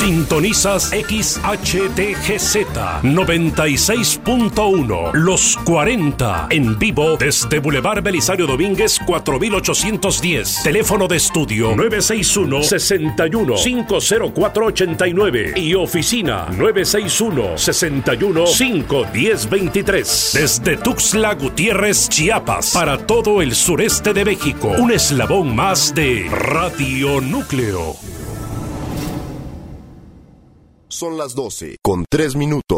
Sintonizas XHDGZ 96.1 Los 40 en vivo desde Boulevard Belisario Domínguez 4810. Teléfono de estudio 961-61-50489 y oficina 961-61-51023. Desde Tuxtla Gutiérrez, Chiapas, para todo el sureste de México, un eslabón más de Radio Núcleo. Son las 12:03.